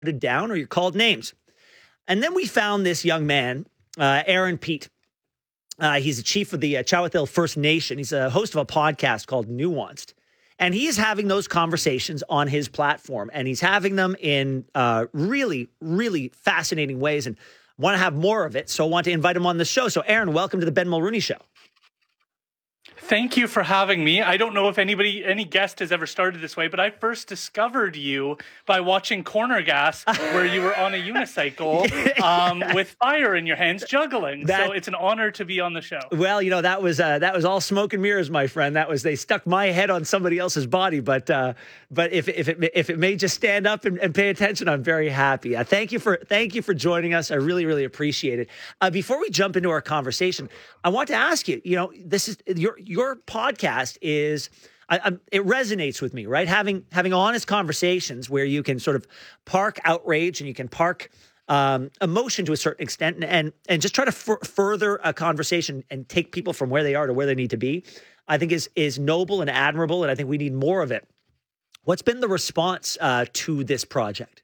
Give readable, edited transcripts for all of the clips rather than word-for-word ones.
down or you're called names. And then we found this young man, Aaron Pete. He's the chief of the Chowethil First Nation. He's a host of a podcast called Nuanced. And he is having those conversations on his platform. And he's having them in really, really fascinating ways. And I want to have more of it. So I want to invite him on the show. So Aaron, welcome to the Ben Mulrooney Show. Thank you for having me. I don't know if any guest has ever started this way, but I first discovered you by watching Corner Gas, where you were on a unicycle with fire in your hands, juggling. So it's an honor to be on the show. Well, that was all smoke and mirrors, my friend. They stuck my head on somebody else's body, but if it made you stand up and pay attention, I'm very happy. Thank you for joining us. I really, really appreciate it. Before we jump into our conversation, I want to ask you. This is your podcast is. It resonates with me, right? Having honest conversations where you can sort of park outrage and you can park emotion to a certain extent and just try to further a conversation and take people from where they are to where they need to be, I think is noble and admirable, and I think we need more of it. What's been the response to this project?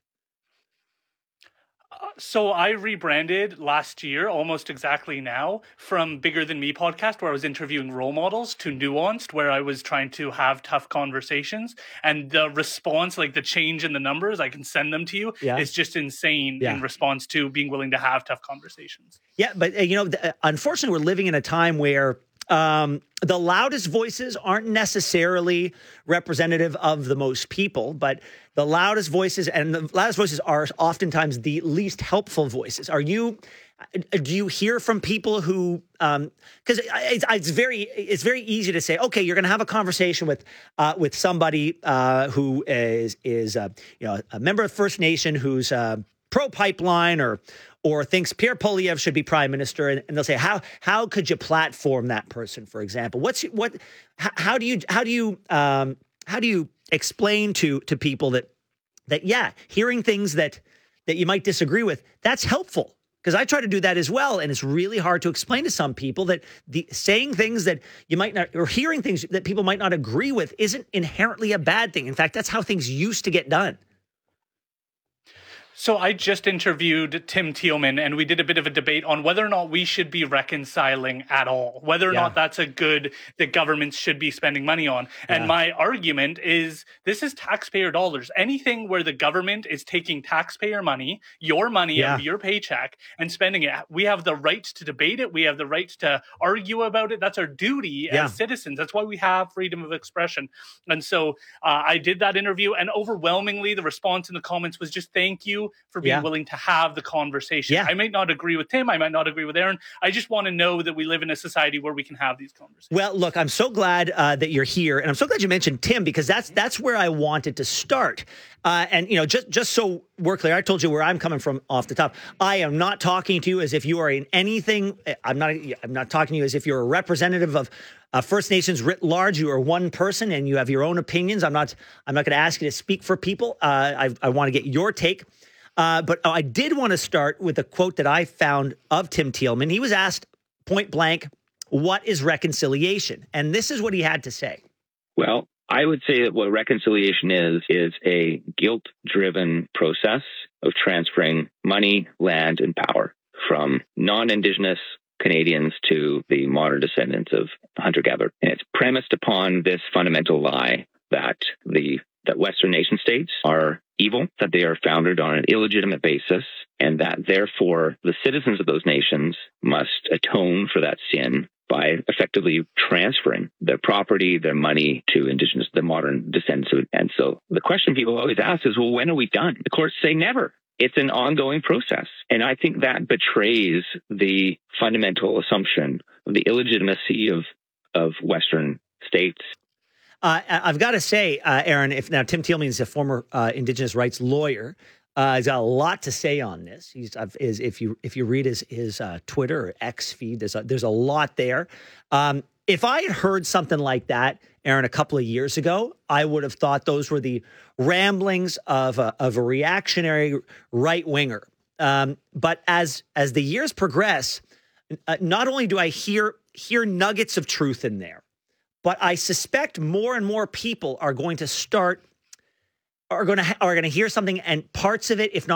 So I rebranded last year, almost exactly now, from Bigger Than Me podcast, where I was interviewing role models, to Nuanced, where I was trying to have tough conversations. And the response, like the change in the numbers, I can send them to you, is just insane in response to being willing to have tough conversations. Yeah, but unfortunately, we're living in a time where the loudest voices aren't necessarily representative of the most people, but the loudest voices are oftentimes the least helpful voices. Do you hear from people who, because it's very easy to say, okay, you're going to have a conversation with somebody who is a member of First Nation who's pro-pipeline or thinks Pierre Poilievre should be prime minister, and they'll say, how could you platform that person, for example? How do you explain to people that hearing things that you might disagree with, that's helpful? Because I try to do that as well, and it's really hard to explain to some people that saying things that you might not, or hearing things that people might not agree with, isn't inherently a bad thing. In fact, that's how things used to get done. So I just interviewed Tim Thielman, and we did a bit of a debate on whether or not we should be reconciling at all, whether or not that's a good that governments should be spending money on. And my argument is this is taxpayer dollars. Anything where the government is taking taxpayer money, your money out of your paycheck, and spending it, we have the right to debate it. We have the right to argue about it. That's our duty as citizens. That's why we have freedom of expression. And so I did that interview, and overwhelmingly the response in the comments was just thank you for being willing to have the conversation. I might not agree with Tim. I might not agree with Aaron. I just want to know that we live in a society where we can have these conversations. Well, look, I'm so glad that you're here. And I'm so glad you mentioned Tim, because that's where I wanted to start. And, just so we're clear, I told you where I'm coming from off the top. I am not talking to you as if you are in anything. I'm not talking to you as if you're a representative of First Nations writ large. You are one person and you have your own opinions. I'm not going to ask you to speak for people. I want to get your take. But I did want to start with a quote that I found of Tim Thielman. He was asked point blank, what is reconciliation? And this is what he had to say. Well, I would say that what reconciliation is a guilt-driven process of transferring money, land, and power from non-Indigenous Canadians to the modern descendants of hunter-gatherer. And it's premised upon this fundamental lie that Western nation states are evil, that they are founded on an illegitimate basis, and that therefore the citizens of those nations must atone for that sin by effectively transferring their property, their money to Indigenous, the modern descendants of it. And so the question people always ask is, well, when are we done? The courts say never. It's an ongoing process. And I think that betrays the fundamental assumption of the illegitimacy of Western states. I've got to say, Aaron, Tim Thielman is a former Indigenous rights lawyer. He's got a lot to say on this. If you read his Twitter or X feed, there's a lot there. If I had heard something like that, Aaron, a couple of years ago, I would have thought those were the ramblings of a reactionary right winger. But as the years progress, not only do I hear nuggets of truth in there, but I suspect more and more people are going to start are going to hear something, and parts of it, if not